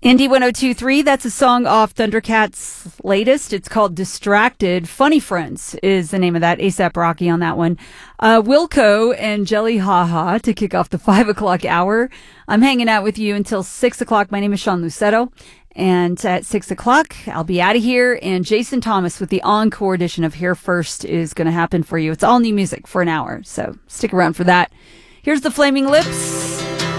Indie 1023, that's a song off Thundercats' latest. It's called Distracted. Funny Friends is the name of that. A$AP Rocky on that one. Wilco and Jelly Haha to kick off the 5 o'clock hour. I'm hanging out with you until 6 o'clock. My name is Sean Lucetto. And at 6 o'clock, I'll be out of here. And Jason Thomas with the encore edition of Here First is going to happen for you. It's all new music for an hour. So stick around for that. Here's the Flaming Lips.